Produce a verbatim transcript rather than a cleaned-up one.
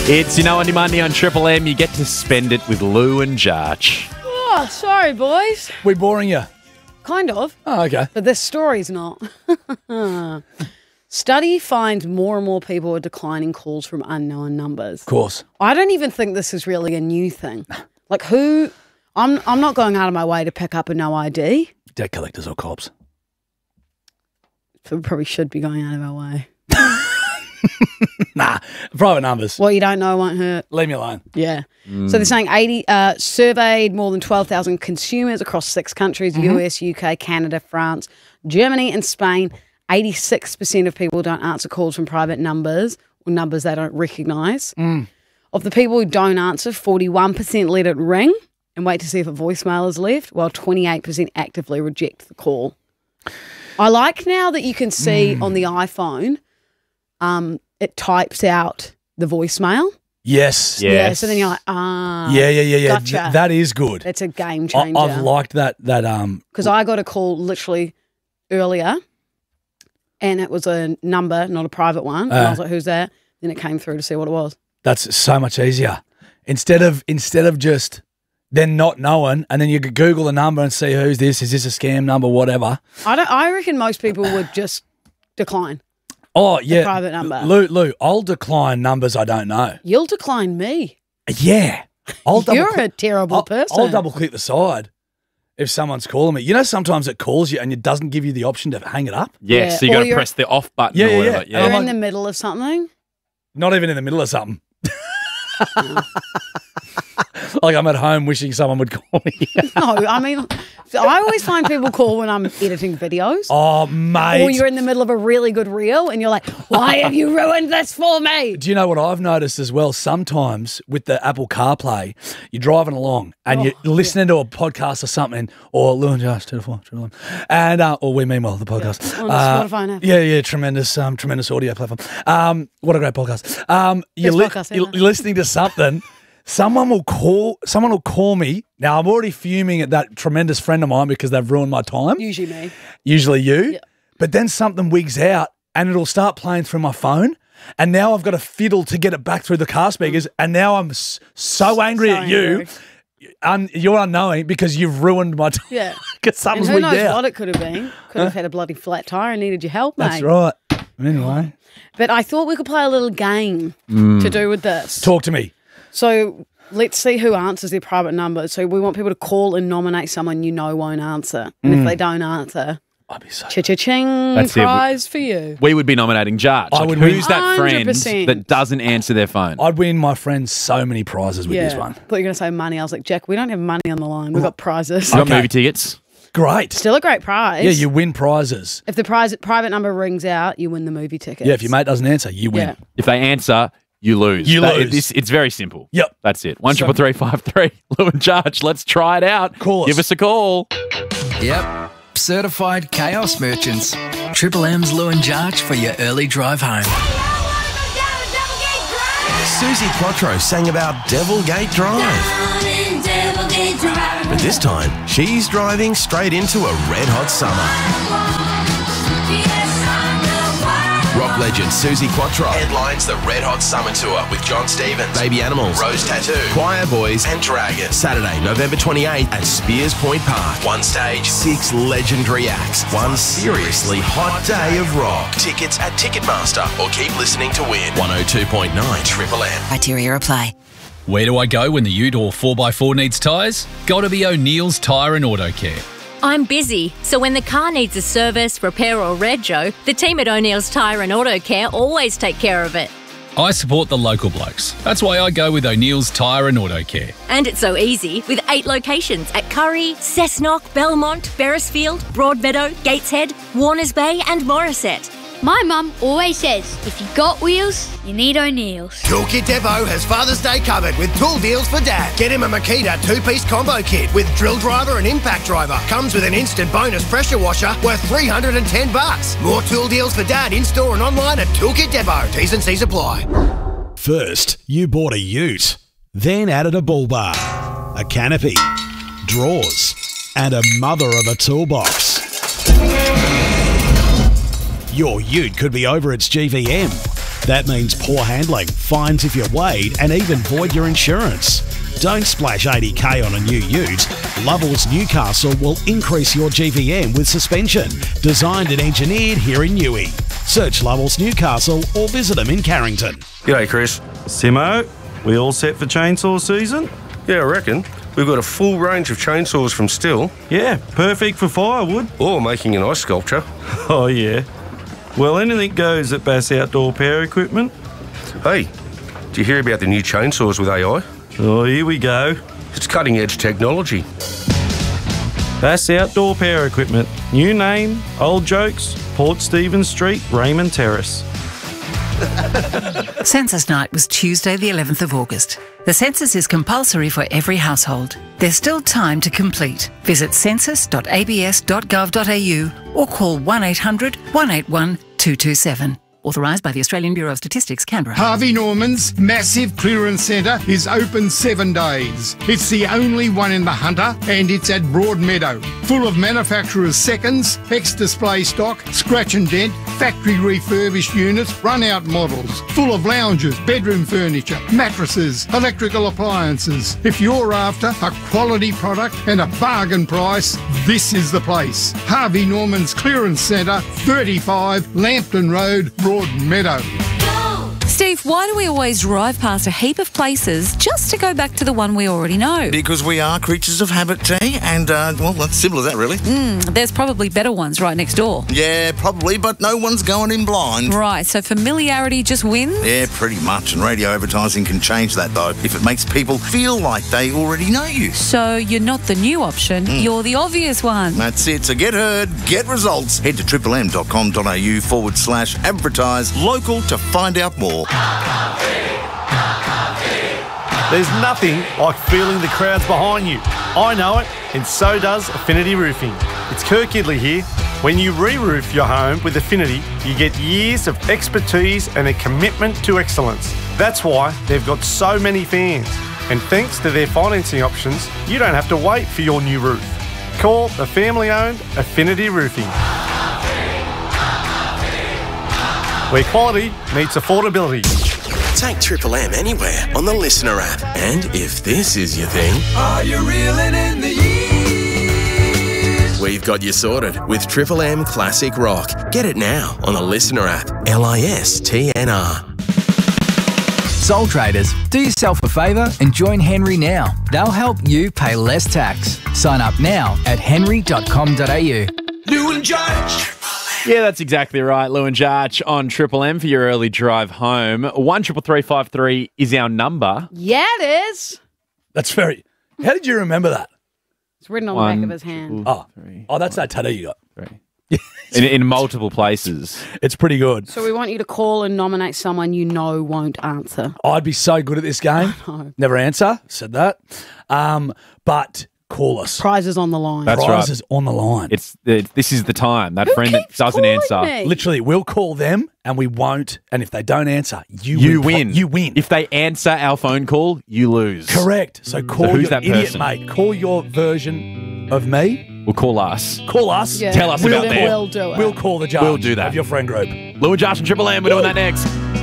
It's You Know On Your Monday on Triple M. You get to spend it with Lou and Jarch. Oh, sorry, boys. We boring you? Kind of. Oh, okay. But this story's not. Study finds more and more people are declining calls from unknown numbers. Of course. I don't even think this is really a new thing. Like who... I'm I'm not going out of my way to pick up a no I D. Debt collectors or cops? So we probably should be going out of our way. Nah, private numbers. What you don't know won't hurt. Leave me alone. Yeah. Mm. So they're saying eighty uh, surveyed more than twelve thousand consumers across six countries, mm-hmm. U S, U K, Canada, France, Germany and Spain. eighty-six percent of people don't answer calls from private numbers or numbers they don't recognise. Mm. Of the people who don't answer, forty-one percent let it ring and wait to see if a voicemail is left, while twenty-eight percent actively reject the call. I like now that you can see mm. on the iPhone, um, it types out the voicemail. Yes. Yes. Yeah, so then you're like, ah. Yeah, yeah, yeah, yeah. Gotcha. Th- that is good. It's a game changer. I- I've liked that. That um. Because I got a call literally earlier and it was a number, not a private one. Uh, and I was like, who's that? Then it came through to see what it was. That's so much easier. Instead of instead of just then not knowing, and then you could Google the number and see who's this. Is this a scam number? Whatever. I don't. I reckon most people would just decline. Oh yeah, private number. Lou, Lou, I'll decline numbers I don't know. You'll decline me. Yeah, I'll double You're cl- a terrible I'll, person. I'll double click the side if someone's calling me. You know, sometimes it calls you and it doesn't give you the option to hang it up. Yeah, Yeah, so you or got to you're- press the off button Yeah, or yeah, whatever. yeah. Yeah. You're I'm in like- the middle of something. Not even in the middle of something. Like I'm at home wishing someone would call me. No, I mean, I always find people call when I'm editing videos. Oh, mate. Or you're in the middle of a really good reel and you're like, why have you ruined this for me? Do you know what I've noticed as well? Sometimes with the Apple CarPlay, you're driving along and Oh, you're listening to a podcast or something, or Lou and Josh, two to four, two to one, and uh, or we meanwhile the podcast. On the Uh, Spotify app. Yeah, yeah, tremendous, um, tremendous audio platform. Um, what a great podcast. Um, you're, Best podcast you're, ever. you're listening to something. Someone will call. Someone will call me. Now I'm already fuming at that tremendous friend of mine because they've ruined my time. Usually me. Usually you. Yeah. But then something wigs out and it'll start playing through my phone. And now I've got to fiddle to get it back through the car speakers. And now I'm s- so angry So at you. angry. Un- you're unknowing because you've ruined my time. Yeah. Because And something's who wigged knows out. what it could have been. Could have had a bloody flat tire and needed your help, mate. That's right. Anyway, But I thought we could play a little game to do with this. talk to me. So let's see who answers their private number. So we want people to call and nominate someone you know won't answer. And if they don't answer, I'd be so. cha-cha-ching, That's it. prize for you. We would be nominating Jarch. I Like, would who's win. that friend one hundred percent. that doesn't answer their phone? I'd win my friends so many prizes with Yeah. this one. I thought you were going to say money. I was like, Jack, we don't have money on the line. We've got prizes. You got Okay. movie tickets? Great. Still a great prize. Yeah, you win prizes. If the prize, private number rings out, you win the movie tickets. Yeah, if your mate doesn't answer, you win. Yeah. If they answer, you lose. You That- lose. It's, it's very simple. Yep. That's it. One So- triple three five three. Lou and Jarch. Let's try it out. Call us. Give us a call. Yep, certified chaos merchants. Triple M's Lou and Jarch for your early drive home. Susie Quattro sang about Devilgate Drive. But this time, she's driving straight into a red-hot summer. Rock legend Susie Quattro headlines the Red Hot Summer Tour with John Stevens, Baby Animals, Rose Tattoo, Choir Boys and Dragon. Saturday, November twenty-eighth at Spears Point Park. One stage, six legendary acts, one seriously hot day of rock. Tickets at Ticketmaster or keep listening to win. one oh two point nine Triple M. Criteria apply. Where do I go when the ute or four by four needs tyres? Gotta be O'Neill's Tyre and Auto Care. I'm busy, so when the car needs a service, repair or rego, the team at O'Neill's Tyre and Auto Care always take care of it. I support the local blokes. That's why I go with O'Neill's Tyre and Auto Care. And it's so easy, with eight locations at Curry, Cessnock, Belmont, Beresfield, Broadmeadow, Gateshead, Warners Bay and Morisset. My mum always says, if you got wheels, you need O'Neill's. Toolkit Depot has Father's Day covered with tool deals for Dad. Get him a Makita two-piece combo kit with drill driver and impact driver. Comes with an instant bonus pressure washer worth three hundred ten bucks. More tool deals for Dad in-store and online at Toolkit Depot. T's and C's apply. First, you bought a ute, then added a bull bar, a canopy, drawers, and a mother of a toolbox. Your ute could be over its G V M. That means poor handling, fines if you're weighed, and even void your insurance. Don't splash eighty k on a new ute. Lovells Newcastle will increase your G V M with suspension, designed and engineered here in Newey. Search Lovells Newcastle or visit them in Carrington. G'day, Chris. Simo, we all set for chainsaw season? Yeah, I reckon. We've got a full range of chainsaws from Stihl. Yeah, perfect for firewood. Or making an ice sculpture. Oh, yeah. Well, anything goes at Bass Outdoor Power Equipment. Hey, did you hear about the new chainsaws with A I? Oh, here we go. It's cutting-edge technology. Bass Outdoor Power Equipment. New name, old jokes, Port Stephens Street, Raymond Terrace. Census night was Tuesday the eleventh of August. The census is compulsory for every household. There's still time to complete. Visit census dot a b s dot gov dot a u or call one eight hundred, one eight one, two two seven. Authorised by the Australian Bureau of Statistics, Canberra. Harvey Norman's massive clearance centre is open seven days. It's the only one in the Hunter and it's at Broadmeadow. Full of manufacturer's seconds, ex-display stock, scratch and dent, factory refurbished units, run-out models. Full of lounges, bedroom furniture, mattresses, electrical appliances. If you're after a quality product and a bargain price, this is the place. Harvey Norman's Clearance Centre, thirty-five Lambton Road, Broadmeadow. Steve, why do we always drive past a heap of places just to go back to the one we already know? Because we are creatures of habit, T, and, uh, well, that's simple as that, really. Mm, there's probably better ones right next door. Yeah, probably, but no one's going in blind. Right, so familiarity just wins? Yeah, pretty much, and radio advertising can change that, though, if it makes people feel like they already know you. So you're not the new option, mm. you're the obvious one. That's it, so get heard, get results. Head to triple m dot com dot a u forward slash advertise local to find out more. There's nothing like feeling the crowds behind you. I know it, and so does Affinity Roofing. It's Kirk Kidley here. When you re-roof your home with Affinity, you get years of expertise and a commitment to excellence. That's why they've got so many fans. And thanks to their financing options, you don't have to wait for your new roof. Call the family-owned Affinity Roofing, where quality meets affordability. Take Triple M anywhere on the Listener app. And if this is your thing, are you reeling in the years? We've got you sorted with Triple M Classic Rock. Get it now on the Listener app. L I S T N R. Sole traders, do yourself a favour and join Henry now. They'll help you pay less tax. Sign up now at henry dot com dot a u. Lou and Judge. Yeah, that's exactly right. Lou and Jarch on Triple M for your early drive home. One triple three five three is our number. Yeah, it is. That's very. How did you remember that? It's written on One, the back of his hand. Oh, oh, that's that tattoo you got. Three. in, in multiple places. It's pretty good. So we want you to call and nominate someone you know won't answer. I'd be so good at this game. Never answer. Said that. Um, but call us. Prizes on the line. That's Prizes right. on the line. It's the, this is the time. That Who friend that keeps doesn't calling answer. me? Literally, we'll call them and we won't. And if they don't answer, you, You win. win. You win. If they answer our phone call, you lose. Correct. So call So who's your that idiot person? mate. Call your version of me. We'll call us. Call us. Yeah. Tell us We'll- about that. We'll do it. We'll call the judge We'll do that. of your friend group. Lou and Josh and Triple M, we're doing that next.